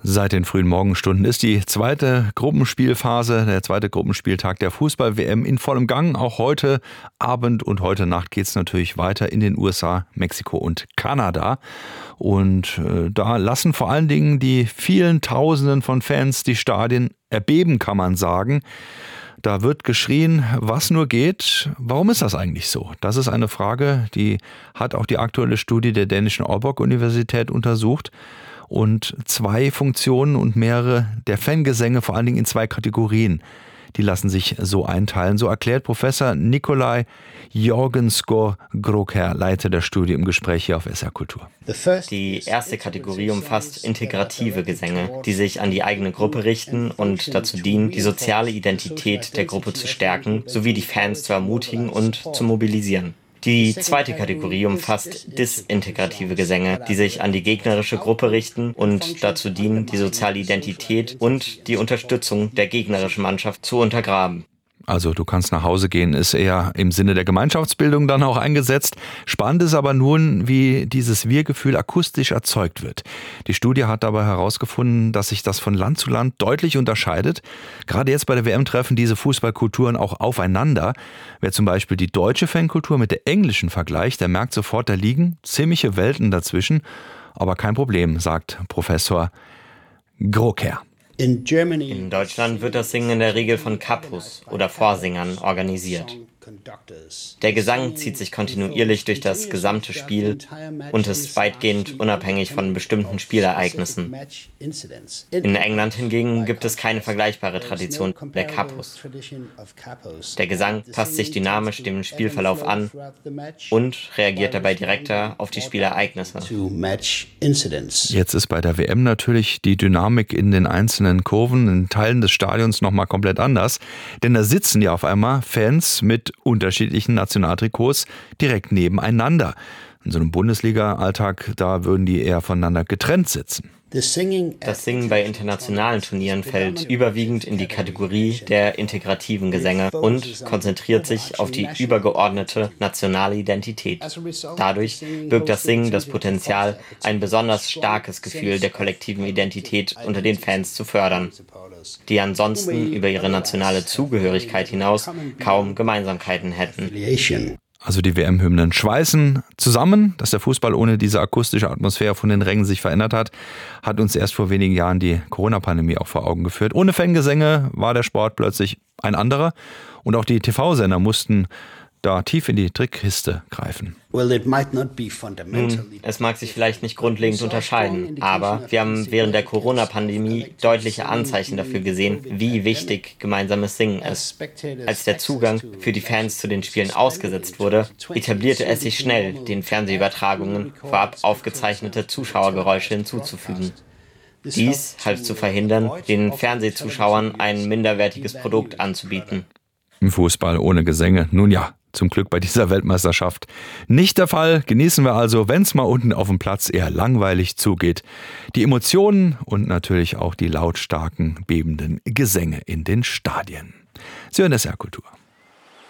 Seit den frühen Morgenstunden ist die zweite Gruppenspielphase, der zweite Gruppenspieltag der Fußball-WM in vollem Gang. Auch heute Abend und heute Nacht geht es natürlich weiter in den USA, Mexiko und Kanada. Und da lassen vor allen Dingen die vielen Tausenden von Fans die Stadien erbeben, kann man sagen. Da wird geschrien, was nur geht. Warum ist das eigentlich so? Das ist eine Frage, die hat auch die aktuelle Studie der dänischen Aalborg-Universität untersucht. Und zwei Funktionen und mehrere der Fangesänge, vor allen Dingen in zwei Kategorien, die lassen sich so einteilen. So erklärt Professor Nikolai Jorgenskov-Groker, Leiter der Studie, im Gespräch hier auf SR Kultur. Die erste Kategorie umfasst integrative Gesänge, die sich an die eigene Gruppe richten und dazu dienen, die soziale Identität der Gruppe zu stärken, sowie die Fans zu ermutigen und zu mobilisieren. Die zweite Kategorie umfasst disintegrative Gesänge, die sich an die gegnerische Gruppe richten und dazu dienen, die soziale Identität und die Unterstützung der gegnerischen Mannschaft zu untergraben. Also du kannst nach Hause gehen, ist eher im Sinne der Gemeinschaftsbildung dann auch eingesetzt. Spannend ist aber nun, wie dieses Wir-Gefühl akustisch erzeugt wird. Die Studie hat dabei herausgefunden, dass sich das von Land zu Land deutlich unterscheidet. Gerade jetzt bei der WM treffen diese Fußballkulturen auch aufeinander. Wer zum Beispiel die deutsche Fankultur mit der englischen vergleicht, der merkt sofort, da liegen ziemliche Welten dazwischen. Aber kein Problem, sagt Professor Groker. In Deutschland wird das Singen in der Regel von Kapus oder Vorsingern organisiert. Der Gesang zieht sich kontinuierlich durch das gesamte Spiel und ist weitgehend unabhängig von bestimmten Spielereignissen. In England hingegen gibt es keine vergleichbare Tradition der Kapus. Der Gesang passt sich dynamisch dem Spielverlauf an und reagiert dabei direkter auf die Spielereignisse. Jetzt ist bei der WM natürlich die Dynamik in den einzelnen Kurven, in Teilen des Stadions nochmal komplett anders. Denn da sitzen ja auf einmal Fans mit unterschiedlichen Nationaltrikots direkt nebeneinander. In so einem Bundesliga-Alltag, da würden die eher voneinander getrennt sitzen. Das Singen bei internationalen Turnieren fällt überwiegend in die Kategorie der integrativen Gesänge und konzentriert sich auf die übergeordnete nationale Identität. Dadurch birgt das Singen das Potenzial, ein besonders starkes Gefühl der kollektiven Identität unter den Fans zu fördern, die ansonsten über ihre nationale Zugehörigkeit hinaus kaum Gemeinsamkeiten hätten. Also die WM-Hymnen schweißen zusammen. Dass der Fußball ohne diese akustische Atmosphäre von den Rängen sich verändert hat uns erst vor wenigen Jahren die Corona-Pandemie auch vor Augen geführt. Ohne Fangesänge war der Sport plötzlich ein anderer. Und auch die TV-Sender mussten da tief in die Trickkiste greifen. Es mag sich vielleicht nicht grundlegend unterscheiden, aber wir haben während der Corona-Pandemie deutliche Anzeichen dafür gesehen, wie wichtig gemeinsames Singen ist. Als der Zugang für die Fans zu den Spielen ausgesetzt wurde, etablierte es sich schnell, den Fernsehübertragungen vorab aufgezeichnete Zuschauergeräusche hinzuzufügen. Dies half zu verhindern, den Fernsehzuschauern ein minderwertiges Produkt anzubieten. Im Fußball ohne Gesänge, nun ja. Zum Glück bei dieser Weltmeisterschaft nicht der Fall. Genießen wir also, wenn es mal unten auf dem Platz eher langweilig zugeht, die Emotionen und natürlich auch die lautstarken, bebenden Gesänge in den Stadien. Sie hören SR Kultur.